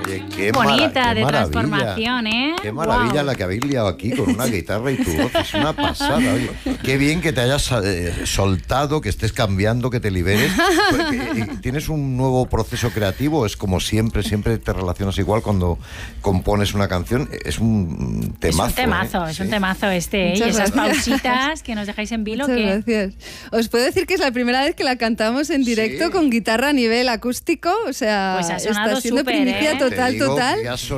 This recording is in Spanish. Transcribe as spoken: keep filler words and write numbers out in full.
Oye, qué bonita mara, qué de maravilla, transformación, ¿eh? Qué maravilla wow. la que habéis liado aquí con una guitarra y tu voz. Es una pasada. Oye, qué bien que te hayas eh, soltado, que estés cambiando, que te liberes. ¿Tienes un nuevo proceso creativo? Es como siempre, siempre te relacionas igual cuando compones una canción. Es un temazo. Es un temazo, ¿eh? es Sí. un temazo este. Muchas ¿eh? Y esas gracias. pausitas que nos dejáis en vilo. Muchas que gracias. Os puedo decir que es la primera vez que la cantamos en directo Sí. con guitarra a nivel acústico. O sea, Pues ha sonado está siendo súper, primicia ¿eh? total, Te digo total. que ha